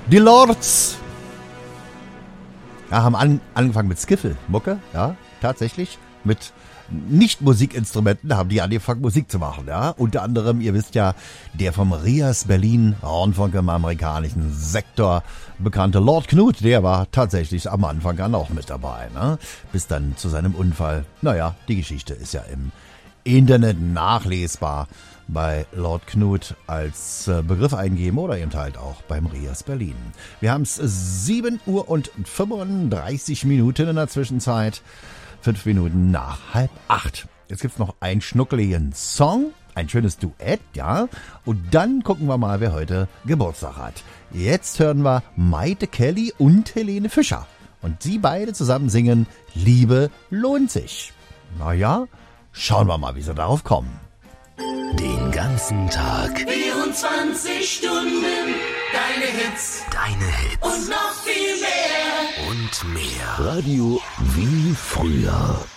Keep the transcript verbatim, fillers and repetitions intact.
Die Lords ja, haben an, angefangen mit Skiffle-Mucke, ja, tatsächlich. Mit Nicht-Musikinstrumenten haben die angefangen, Musik zu machen, ja. Unter anderem, ihr wisst ja, der vom Rias Berlin Rundfunk im amerikanischen Sektor bekannte Lord Knut, der war tatsächlich am Anfang an auch mit dabei, ne? Bis dann zu seinem Unfall. Naja, die Geschichte ist ja im Internet nachlesbar. Bei Lord Knut als Begriff eingeben oder eben halt auch beim Rias Berlin. Wir haben es sieben Uhr und fünfunddreißig Minuten in der Zwischenzeit. Fünf Minuten nach halb acht. Jetzt gibt's noch einen schnuckeligen Song, ein schönes Duett, ja. Und dann gucken wir mal, wer heute Geburtstag hat. Jetzt hören wir Maite Kelly und Helene Fischer. Und sie beide zusammen singen Liebe lohnt sich. Naja, schauen wir mal, wie sie darauf kommen. Den ganzen Tag. vierundzwanzig Stunden. Deine Hits. Deine Hits. Und noch viel mehr. Und mehr. Radio wie früher.